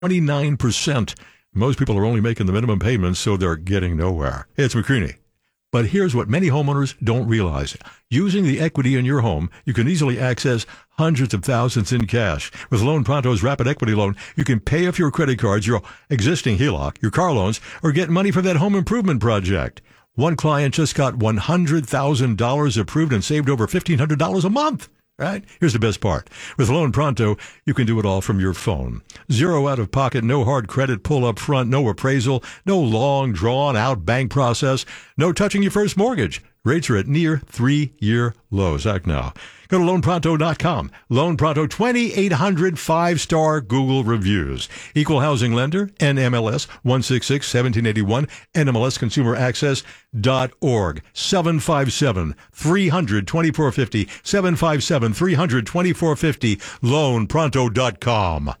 29%. Most people are only making the minimum payments, so they're getting nowhere. Hey, it's McCreaney. But here's what many homeowners don't realize. Using the equity in your home, you can easily access hundreds of thousands in cash. With Loan Pronto's Rapid Equity Loan, you can pay off your credit cards, your existing HELOC, your car loans, or get money for that home improvement project. One client just got $100,000 approved and saved over $1,500 a month. Right? Here's the best part. With Loan Pronto, you can do it all from your phone. Zero out of pocket, no hard credit pull up front, no appraisal, no long drawn out bank process, no touching your first mortgage. Rates are at near 3-year lows. Act now. Go to loanpronto.com. Loan Pronto, 2,800 5-star Google reviews. Equal housing lender, NMLS 166-1781, NMLSconsumeraccess.org. 757-300-2450, 757-300-2450, loanpronto.com.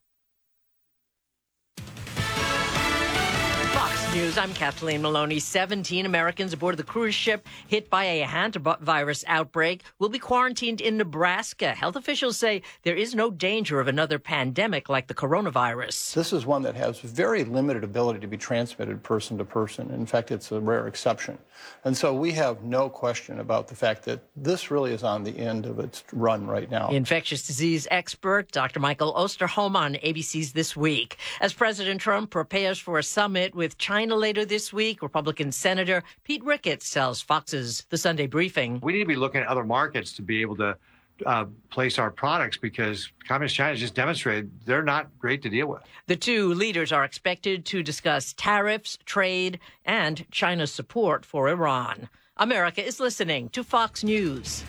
News. I'm Kathleen Maloney. 17 Americans aboard the cruise ship hit by a hantavirus outbreak will be quarantined in Nebraska. Health officials say there is no danger of another pandemic like the coronavirus. This is one that has very limited ability to be transmitted person to person. In fact, it's a rare exception. And so we have no question about the fact that this really is on the end of its run right now. Infectious disease expert Dr. Michael Osterholm on ABC's This Week. As President Trump prepares for a summit with China later this week, Republican Senator Pete Ricketts tells Fox's The Sunday Briefing. We need to be looking at other markets to be able to place our products because Communist China has just demonstrated they're not great to deal with. The two leaders are expected to discuss tariffs, trade, and China's support for Iran. America is listening to Fox News.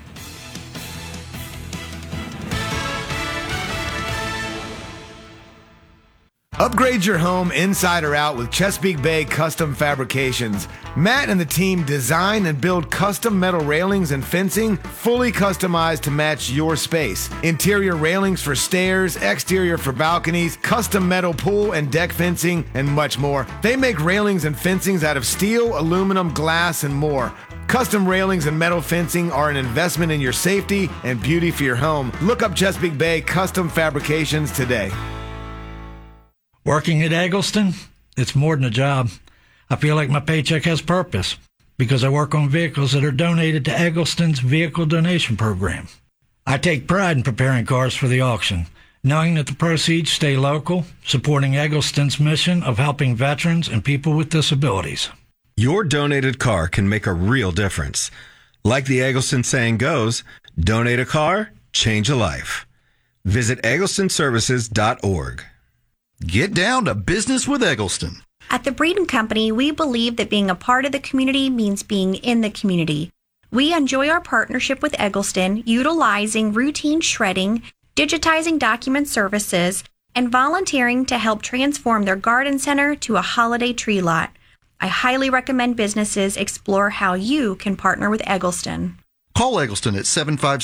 Upgrade your home inside or out with Chesapeake Bay Custom Fabrications. Matt and the team design and build custom metal railings and fencing fully customized to match your space. Interior railings for stairs, exterior for balconies, custom metal pool and deck fencing, and much more. They make railings and fencings out of steel, aluminum, glass, and more. Custom railings and metal fencing are an investment in your safety and beauty for your home. Look up Chesapeake Bay Custom Fabrications today. Working at Eggleston, it's more than a job. I feel like my paycheck has purpose because I work on vehicles that are donated to Eggleston's vehicle donation program. I take pride in preparing cars for the auction, knowing that the proceeds stay local, supporting Eggleston's mission of helping veterans and people with disabilities. Your donated car can make a real difference. Like the Eggleston saying goes, donate a car, change a life. Visit egglestonservices.org. Get down to business with Eggleston. At the Breeden Company, we believe that being a part of the community means being in the community. We enjoy our partnership with Eggleston, utilizing routine shredding, digitizing document services, and volunteering to help transform their garden center to a holiday tree lot. I highly recommend businesses explore how you can partner with Eggleston. Call Eggleston at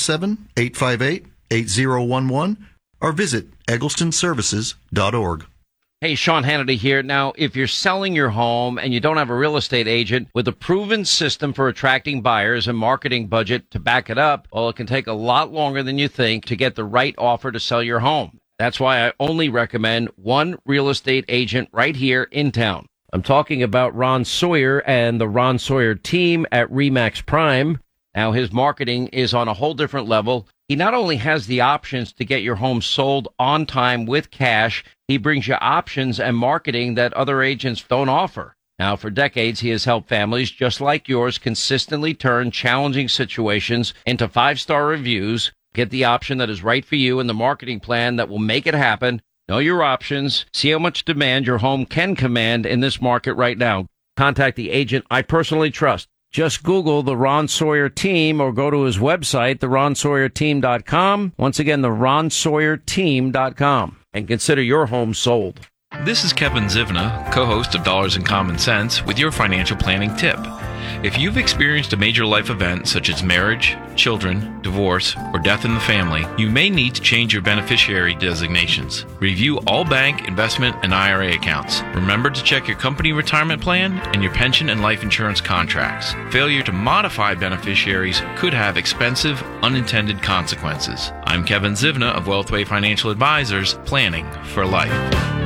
757-858-8011 or visit egglestonservices.org. Hey, Sean Hannity here. Now, if you're selling your home and you don't have a real estate agent with a proven system for attracting buyers and marketing budget to back it up, well, it can take a lot longer than you think to get the right offer to sell your home. That's why I only recommend one real estate agent right here in town. I'm talking about Ron Sawyer and the Ron Sawyer team at RE/MAX Prime. Now, his marketing is on a whole different level. He not only has the options to get your home sold on time with cash, he brings you options and marketing that other agents don't offer. Now, for decades, he has helped families just like yours consistently turn challenging situations into 5-star reviews. Get the option that is right for you and the marketing plan that will make it happen. Know your options. See how much demand your home can command in this market right now. Contact the agent I personally trust. Just Google the Ron Sawyer team or go to his website, theronsawyerteam.com. Once again, theronsawyerteam.com. And consider your home sold. This is Kevin Zivna, co-host of Dollars and Common Sense, with your financial planning tip. If you've experienced a major life event such as marriage, children, divorce, or death in the family, you may need to change your beneficiary designations. Review all bank, investment, and IRA accounts. Remember to check your company retirement plan and your pension and life insurance contracts. Failure to modify beneficiaries could have expensive, unintended consequences. I'm Kevin Zivna of Wealthway Financial Advisors, planning for life.